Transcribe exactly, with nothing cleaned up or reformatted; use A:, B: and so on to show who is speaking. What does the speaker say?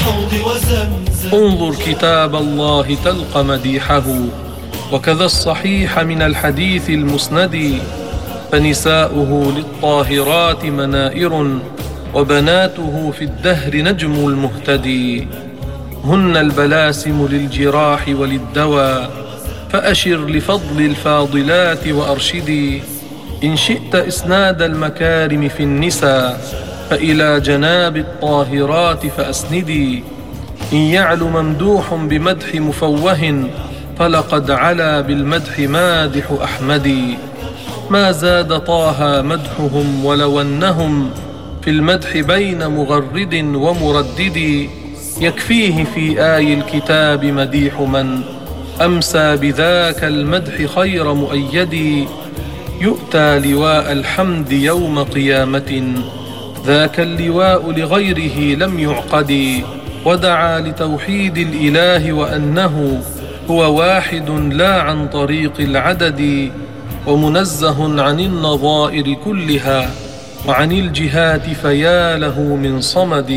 A: الحوض وزمزم.
B: انظر كتاب الله تلقى مديحه، وكذا الصحيح من الحديث المسند. فنساؤه للطاهرات منائر، وبناته في الدهر نجم المهتدي. هن البلاسم للجراح وللدواء، فأشر لفضل الفاضلات وأرشدي. إن شئت إسناد المكارم في النساء، فإلى جناب الطاهرات فأسندي. إن يعل ممدوح بمدح مفوه، فلقد علا بالمدح مادح أحمدي. ما زاد طه مدحهم ولو أنهم في المدح بين مغرد ومردد. يكفيه في آي الكتاب مديح من أمسى بذاك المدح خير مؤيد. يؤتى لواء الحمد يوم قيامة، ذاك اللواء لغيره لم يعقد. ودعا لتوحيد الإله وأنه هو واحد لا عن طريق العدد. ومنزه عن النظائر كلها وعن الجهات، فيا له من صمد.